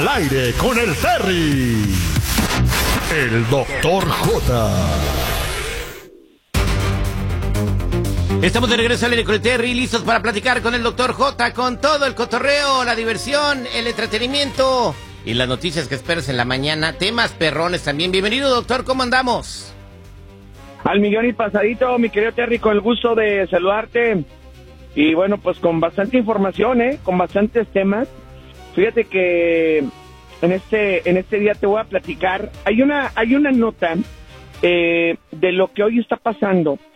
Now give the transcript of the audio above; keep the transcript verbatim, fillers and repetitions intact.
Al aire con el Terry. El doctor J. Estamos de regreso al aire con el Terry, listos para platicar con el doctor J, con todo el cotorreo, la diversión, el entretenimiento y las noticias que esperas en la mañana, temas perrones también. Bienvenido, doctor, ¿cómo andamos? Al millón y pasadito, mi querido Terry, con el gusto de saludarte. Y bueno, pues con bastante información, ¿eh? Con bastantes temas. Fíjate que en este en este día te voy a platicar. Hay una hay una nota eh, de lo que hoy está pasando